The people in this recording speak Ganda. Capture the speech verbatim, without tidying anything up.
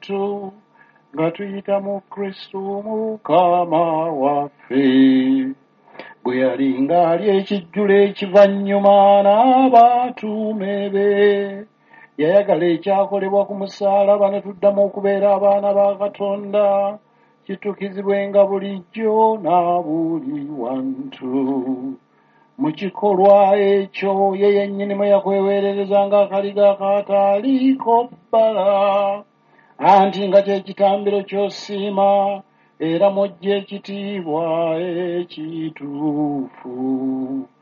watu nga tuyita mu Kristo Mukama waffe. Bwe yali ng'ali ekijjulo ekivannyuma n'abatume be, yayagala ekyakolebwa ku musaalaba ne tuddamu okubeera abaana ba Katonda kitukizibwenga bulijjo na buli wantu. Mu kikolwa ekyo ye yennyini mwe yakweweererezanga akaliga akataaliko bbala, anti nga ky'ekitambiro ky'osiima era mujja ekitiibwa ekituufu.